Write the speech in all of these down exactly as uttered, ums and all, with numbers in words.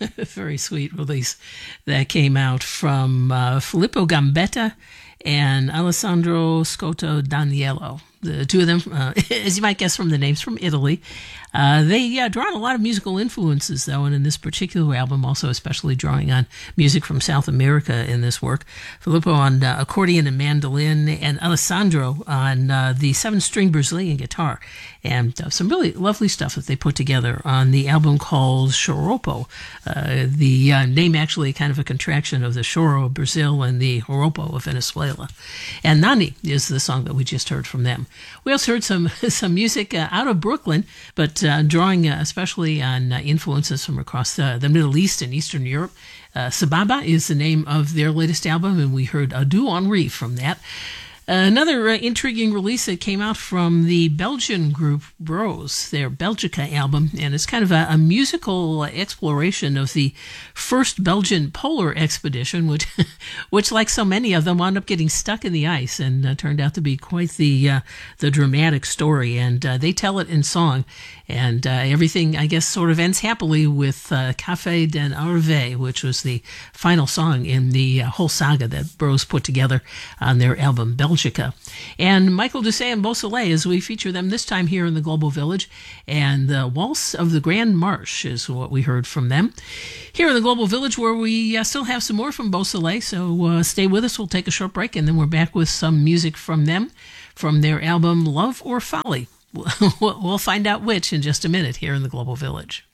Very sweet release that came out from uh, Filippo Gambetta and Alessandro Scotto Daniello. The two of them, uh, as you might guess from the names, from Italy. Uh, they uh, draw on a lot of musical influences, though, and in this particular album, also especially drawing on music from South America in this work. Filippo on uh, accordion and mandolin, and Alessandro on uh, the seven-string Brazilian guitar. And uh, some really lovely stuff that they put together on the album called Choropo. Uh, the uh, name actually kind of a contraction of the Choro of Brazil and the Joropo of Venezuela. And Nani is the song that we just heard from them. We also heard some some music uh, out of Brooklyn, but uh, drawing uh, especially on uh, influences from across the, the Middle East and Eastern Europe. Uh, Sababa is the name of their latest album, and we heard Ado Henri from that. Another uh, intriguing release that came out from the Belgian group Bros, their Belgica album, and it's kind of a, a musical exploration of the first Belgian polar expedition, which, which, like so many of them, wound up getting stuck in the ice and uh, turned out to be quite the uh, the dramatic story. And uh, they tell it in song, and uh, everything, I guess, sort of ends happily with uh, Café den Arve, which was the final song in the uh, whole saga that Bros put together on their album Belgica. And Michael Doucet and Beausoleil, as we feature them this time here in the Global Village, and the Waltz of the Grand Marche is what we heard from them. Here in the Global Village, where we uh, still have some more from Beausoleil, so uh, stay with us. We'll take a short break, and then we're back with some music from them, from their album Love or Folly. We'll find out which in just a minute here in the Global Village.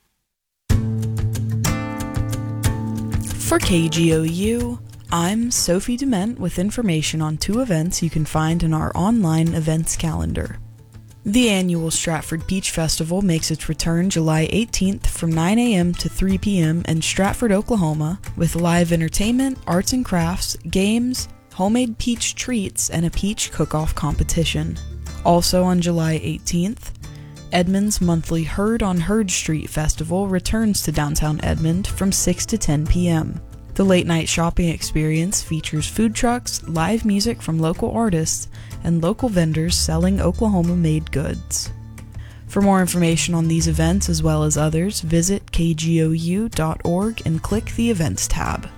For K G O U, I'm Sophie Dement with information on two events you can find in our online events calendar. The annual Stratford Peach Festival makes its return July eighteenth from nine a.m. to three p.m. in Stratford, Oklahoma, with live entertainment, arts and crafts, games, homemade peach treats, and a peach cook-off competition. Also on July eighteenth, Edmond's monthly Herd on Herd Street Festival returns to downtown Edmond from six to ten p.m. The late-night shopping experience features food trucks, live music from local artists, and local vendors selling Oklahoma-made goods. For more information on these events as well as others, visit k g o u dot org and click the Events tab.